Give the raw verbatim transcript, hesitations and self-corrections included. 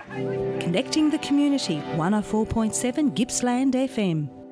Connecting the community, one oh four point seven Gippsland F M.